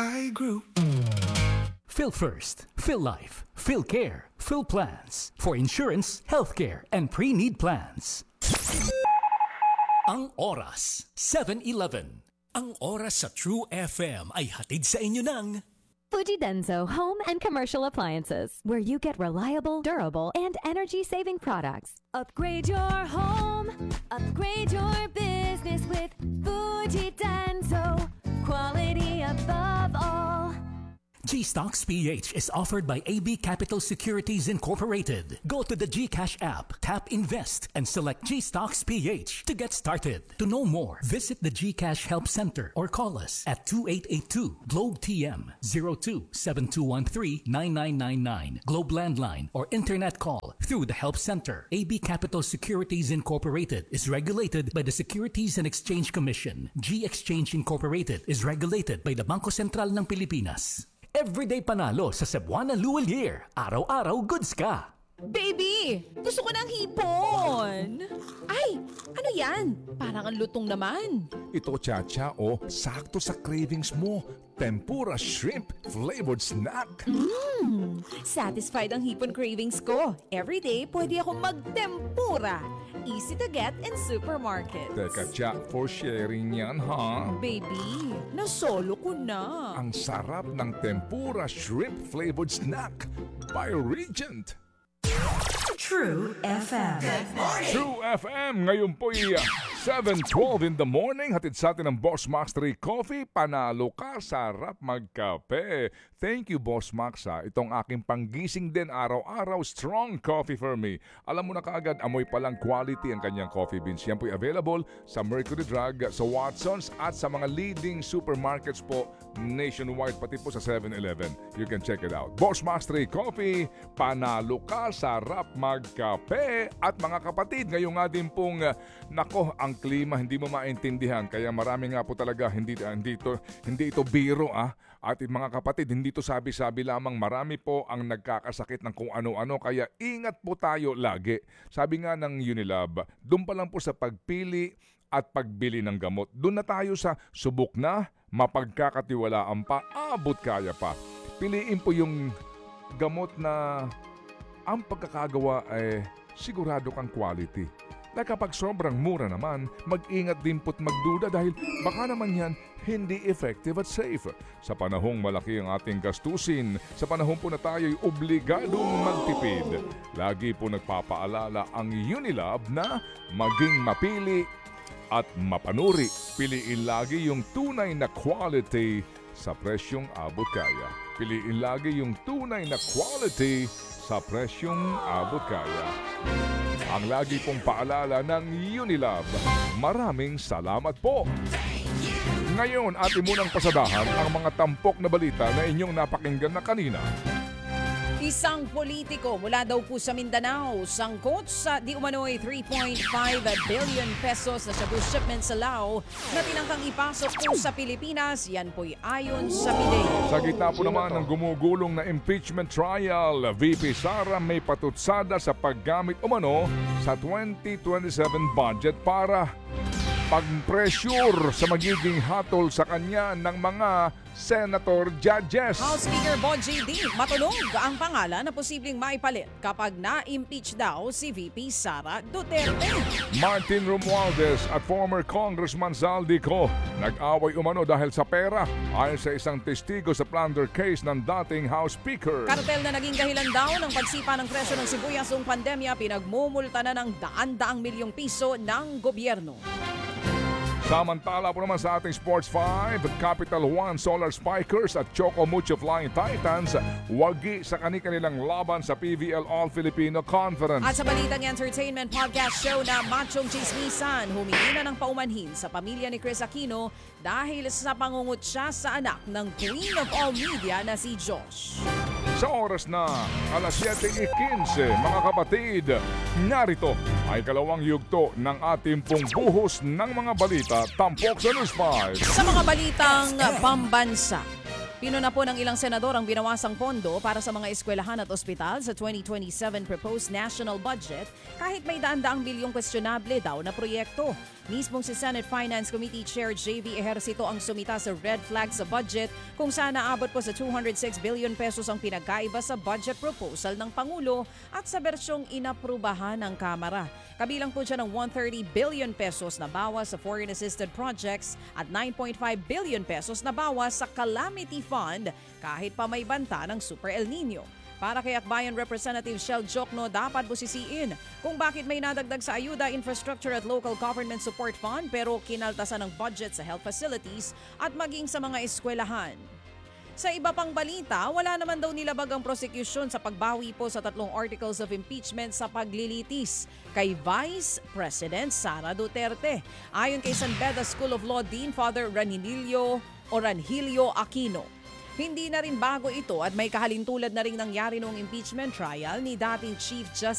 Group. Phil First, Phil Life, Phil Care, Phil Plans. For insurance, healthcare, and pre-need plans. Ang oras, 7:11. Ang oras sa True FM ay hatid sa inyo ng Fujidenzo Home and Commercial Appliances, where you get reliable, durable, and energy-saving products. Upgrade your home, upgrade your business with Fujidenzo. Quality above all. G-Stocks PH is offered by AB Capital Securities Incorporated. Go to the GCash app, tap Invest, and select G-Stocks PH to get started. To know more, visit the GCash Help Center or call us at 2882-GLOBE-TM 02-7213-9999, Globe Landline, or Internet call through the Help Center. AB Capital Securities Incorporated is regulated by the Securities and Exchange Commission. G-Exchange Incorporated is regulated by the Bangko Sentral ng Pilipinas. Everyday panalo sa Cebuana Luwal Year. Araw-araw goods ka. Baby! Gusto ko ng hipon! Ay! Ano yan? Parang ang lutong naman. Ito, Chacha, sakto sa cravings mo. Tempura shrimp flavored snack. Satisfied ang hipon cravings ko. Everyday, pwede akong magtempura. Easy to get in supermarkets. Teka, Cha, for sharing yan, ha? Baby, nasolo ko na. Ang sarap ng tempura shrimp flavored snack by Regent. True FM. True FM, ngayon po 7:12 in the morning. Hatid sa atin ng Boss Max 3 Coffee. Panalo ka, sarap magkape. Thank you, Boss Max. Itong aking panggising din araw-araw. Strong coffee for me. Alam mo na kaagad, amoy palang quality ang kanyang coffee beans. Yan po available sa Mercury Drug, sa Watsons, at sa mga leading supermarkets po nationwide, pati po sa 7-Eleven. You can check it out. Boss Max 3 Coffee. Panalo ka, sarap magkape. At mga kapatid, ngayon nga din pong ang klima hindi mo maintindihan, kaya marami nga po talaga hindi ito biro At mga kapatid, hindi to sabi-sabi lamang, marami po ang nagkakasakit ng kung ano-ano, kaya ingat po tayo lagi. Sabi nga ng Unilab, doon pa lang po sa pagpili at pagbili ng gamot. Doon na tayo sa subok na, mapagkakatiwalaan pa, abot kaya pa. Piliin po yung gamot na ang pagkakagawa ay sigurado kang quality. Na kapag sobrang mura naman, mag-ingat din po't magduda dahil baka naman yan hindi effective at safe. Sa panahong malaki ang ating gastusin, sa panahon po na tayo'y obligadong magtipid, lagi po nagpapaalala ang Unilab na maging mapili at mapanuri. Piliin lagi yung tunay na quality sa presyong abot kaya. Piliin lagi yung tunay na quality sa presyong abot kaya. Ang lagi pong paalala ng Unilab. Maraming salamat po. Ngayon, atin munang pasadahan ang mga tampok na balita na inyong napakinggan na kanina. Isang politiko mula daw po sa Mindanao sangkot sa di umano'y 3.5 billion pesos na shabu shipment sa Lao na tinangkang ipasok po sa Pilipinas. Yan po'y ayon sa PIDEA. Sa gitna po naman ng gumugulong na impeachment trial, VP Sara may patutsada sa paggamit umano sa 2027 budget para pag-pressure sa magiging hatol sa kanya ng mga senator judges. House Speaker Bonji D. matunog ang pangalan na posibleng maipalit kapag na-impeach daw si VP Sara Duterte. Martin Romualdez at former Congressman Zaldico nag-away umano dahil sa pera ayon sa isang testigo sa plunder case ng dating House Speaker. Kartel na naging dahilan daw ng pagsipa ng presyo ng sibuyas noong pandemya, pinagmumulta na ng daan-daang milyong piso ng gobyerno. Samantala po naman sa ating Sports 5, Capital One Solar Spikers at Choco Mucho Flying Titans wagi sa kanilang laban sa PVL All-Filipino Conference. At sa balitang entertainment podcast show na Machong Chismisan, humingi na ng paumanhin sa pamilya ni Chris Aquino dahil sa pangungot siya sa anak ng Queen of All Media na si Josh. Sa oras na alas 7:15, mga kapatid, narito ay kalawang yugto ng ating pong buhos ng mga balita tampok sa News 5. Sa mga balitang pambansa, Pinuna po ng ilang senador ang binawasang pondo para sa mga eskwelahan at ospital sa 2027 proposed national budget kahit may daan-daang bilyong questionable daw na proyekto. Mismong si Senate Finance Committee Chair J.V. Ejercito ang sumita sa red flag sa budget kung saan naabot po sa 206 billion pesos ang pinagkaiba sa budget proposal ng Pangulo at sa bersyong inaprubahan ng Kamara. Kabilang po siya ng 130 billion pesos na bawas sa foreign assisted projects at 9.5 billion pesos na bawas sa calamity fund kahit pa may banta ng Super El Nino. Para kay Akbayan Representative Shell Jokno, dapat busisiin kung bakit may nadagdag sa ayuda, infrastructure at local government support fund pero kinaltasan ng budget sa health facilities at maging sa mga eskwelahan. Sa iba pang balita, wala naman daw nilabag ang prosecution sa pagbawi po sa 3 articles of impeachment sa paglilitis kay Vice President Sara Duterte. Ayon kay San Beda School of Law Dean Father Ranhilio Aquino, hindi na rin bago ito at may kahalintulad na rin nangyari noong impeachment trial ni dating Chief Justice